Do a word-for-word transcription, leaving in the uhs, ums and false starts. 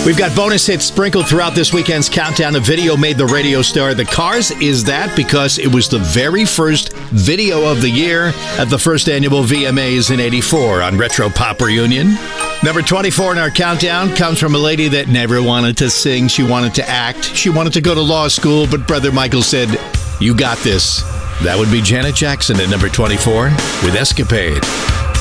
We've got bonus hits sprinkled throughout this weekend's countdown. A video made the radio star The Cars. Is that because it was the very first video of the year at the first annual V M As in eighty-four on Retro Pop Reunion? Number twenty-four in our countdown comes from a lady that never wanted to sing. She wanted to act. She wanted to go to law school, but Brother Michael said, "You got this." That would be Janet Jackson at number twenty-four with Escapade.